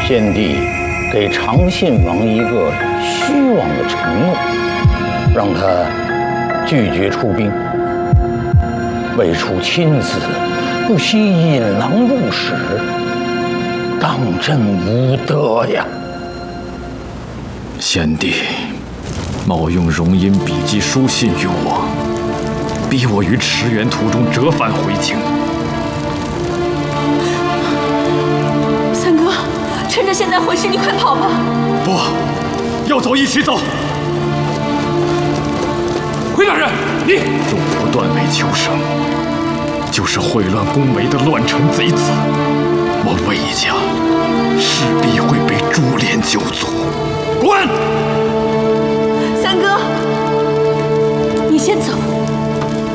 先帝给长信王一个虚妄的承诺，让他拒绝出兵。魏楚亲自不惜引狼入室，当真无德呀！ 先帝冒用容音笔记书信于我，逼我于驰援途中折返回京。 三哥，趁着现在回师，你快跑吧！ 不，要走一起走。回大人，你若不断为求生，就是秽乱宫闱的乱臣贼子，我魏家势必会被株连九族。滚！ 三哥，你先走。